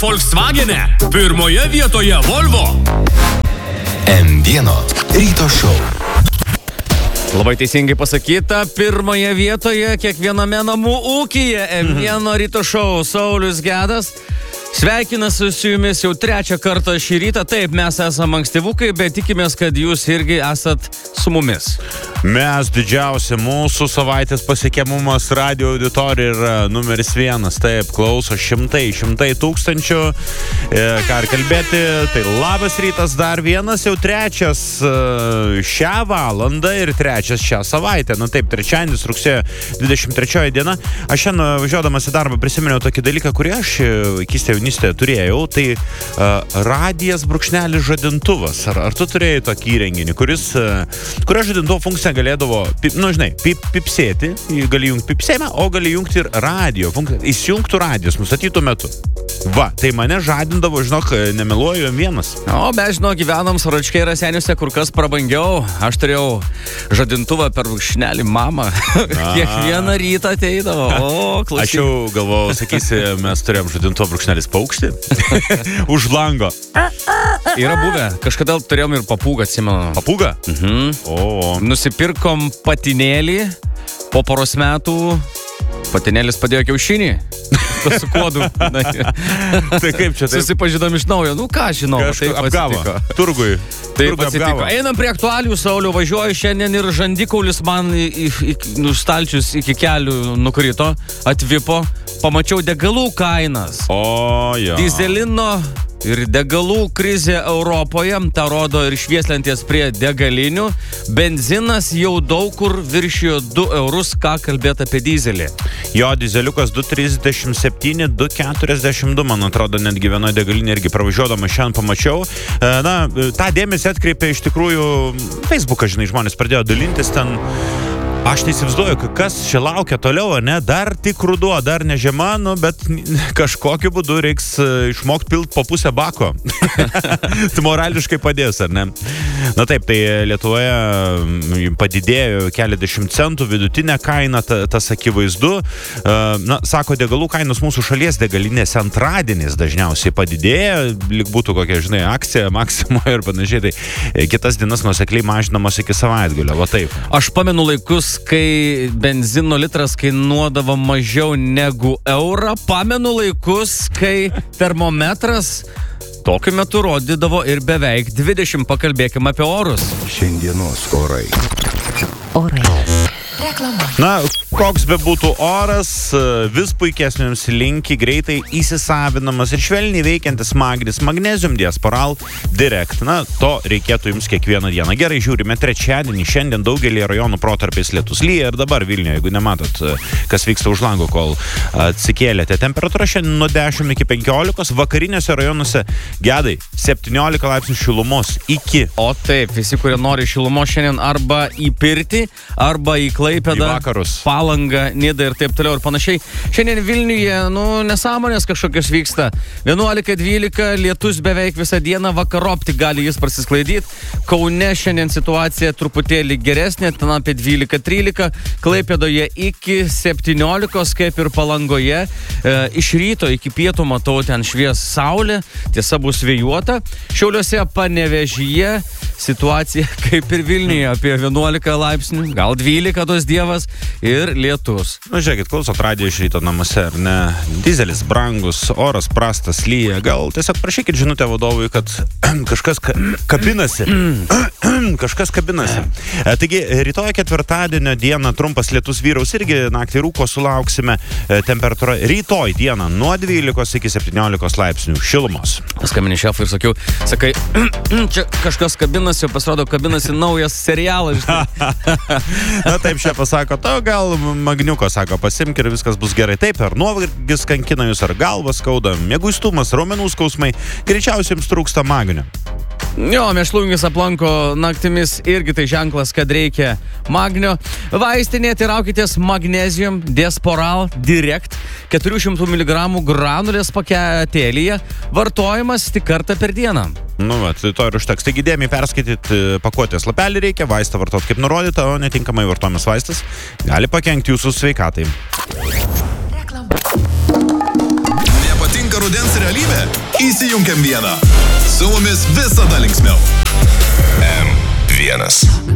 Volkswagen'e. Pirmoje vietoje Volvo. M1 ryto šou. Labai teisingai pasakyta, pirmoje vietoje kiekviename namų ūkyje M1 ryto šou Saulius Gedas. Sveikinasi su jumis jau trečią kartą šį rytą. Taip, mes esame ankstyvukai, bet tikimės, kad jūs irgi esat su mumis. Mes didžiausia mūsų savaitės pasiekiamumas radio auditorija yra numeris 1. Taip, klauso šimtai tūkstančių. Ką ir kalbėti, tai labas rytas, dar vienas, jau trečias šią valandą ir trečias šią savaitę. Na taip, trečiadienis, rugsėjo 23 diena. Aš šiandien važiuodamas į darbą prisiminiau tokį dalyką, kurį aš vaikystėje jaunystėje turėjau. Tai radijas brūkšnelis žadintuvas. Ar tu turėjai tokį įrenginį, kurio žadintuvo funkcija galėdavo, pipsėti, gali jungti pipsėjimą, o gali jungti ir radio funkciją. Įsijungtų radijas nustatytų metu. Va, tai mane žadindavo, žinok, nemeluoju, M1. O, mes, žinok, gyvenam Soročkai Raseiniuose kur kas prabangiau. Aš turėjau žadintuvą per brūkšnelį mamą. Kiekvieną rytą ateidavo. O, klausyk. Aš jau galvojau, sakysi, mes turėjom žadintuvo brūkšnelis paukštį. Už lango. Yra buvę. Kažkada turėjom ir papūgą, atsimenu. Papūgą? O. Nusipirkom patinėlį. Po poros metų patinėlis padėjo kiaušinį. Su kodu. Tai kaip čia taip? Susipažinom iš naujo. Nu ką žinau, taip apgavo. atsitiko. Turgui. Taip atsitiko. Einam prie aktualijų, Sauliau, važiuoju šiandien ir žandikaulis man stalčius iki kelių nukrito, atvipo. Pamačiau degalų kainas. O, jo. Dyzelino ir degalų krizė Europoje, tą rodo ir švieslentės prie degalinių. Benzinas jau daug kur viršijo 2 eurus, ką kalbėt apie dyzelį. Jo, dyzeliukas 2,37, 2,42, man atrodo, netgi vienoje degalinė irgi pravažiuodama šiandien pamačiau. Na, tą dėmesį atkreipė iš tikrųjų Facebooką, žinai, žmonės pradėjo dalintis ten. Aš neįsivaizduoju, kas čia laukia toliau, ne? Dar tik ruduo, dar ne žiema, bet kažkokiu būdu reiks išmokti pilt po pusę bako. Tai morališkai padės, ar ne? Na taip, tai Lietuvoje padidėjo keliasdešimt centų vidutinė kaina, tas akivaizdu. Na, sako, degalų kainos mūsų šalies degalinėse antradieniais dažniausiai padidėja, lyg būtų kokia, žinai, akcija, Maksimo ir panašiai. Tai kitas dienas nuosekliai mažinamos iki savaitgalio, va taip. Aš pamenu laikus, kai benzino litras kainuodavo mažiau negu eurą. Pamenu laikus, kai termometras tokiu metu rodydavo ir beveik 20. Pakalbėkime apie orus. Šiandienos orai. Reklama. Na, koks be būtų oras, vis puikesniams linki greitai įsisavinamas ir švelniai veikiantis magnis Magnesium Diasporal Direct. Na, to reikėtų jums kiekvieną dieną. Gerai, žiūrime trečiadienį. Šiandien daugelį rajonų protarpiais lietus lyja ir dabar Vilniuje, jeigu nematot, kas vyksta už lango, kol atsikėlėte. Temperatūra šiandien nuo 10 iki 15, vakariniuose rajonuose Gedai 17 laipsnių šilumos iki. O taip, visi, kurie nori šilumos šiandien arba į pirtį, arba į Klaipėdą, Palangą, Nidą ir taip toliau ir panašiai. Šiandien Vilniuje, nesąmonės kažkokios vyksta. 11-12, lietus beveik visą dieną, vakarop tik gali jis prasisklaidyti. Kaune šiandien situacija truputėlį geresnė, ten apie 12-13, Klaipėdoje iki 17, kaip ir Palangoje. Iš ryto iki pietų matau ten švies saulė, tiesa bus vėjuota. Šiauliuose, Panevėžyje situacija kaip ir Vilniuje, apie 11 laipsnių, gal 12 tos dievas ir lietus. Na, žiūrėkit, klausot radiją iš ryto namuose, ar ne? Dizelis brangus, oras prastas, lyja. Gal tiesiog prašykit žinutę vadovui, kad kažkas kabinasi. Kažkas kabinasi. Taigi, rytoj ketvirtadienio dieną trumpas lietus vyraus, irgi naktį rūko sulauksime. Temperatūra rytoj dieną nuo 12 iki 17 laipsnių šilumos. Skambini šefui ir sakai, čia kažkas kabinasi, pasirodo kabinasi naujas serialas. Na taip, šefas sako, to gal magniuko, sako, pasimk ir viskas bus gerai. Taip, ar nuovargis kankina jūs, ar galvas skauda, mieguistumas, raumenų skausmai, greičiausiai jums trūksta magnio. Jo, mėšlungis aplanko naktimis, irgi tai ženklas, kad reikia magnio. Vaistinėje teiraukitės Magnesium Diasporal Direct 400 mg granulės paketėlyje, vartojimas tik kartą per dieną. Nu, tai to ir užteks. Taigi dėmiai perskaityti pakuotės lapelį reikia, vaistą vartot kaip nurodyta, o netinkamai vartojamas vaistas gali pakenkti jūsų sveikatai. Nepatinka rudens realybė? begalybė? Įsijungiam vieną. Su mumis visada linksmiau. M1.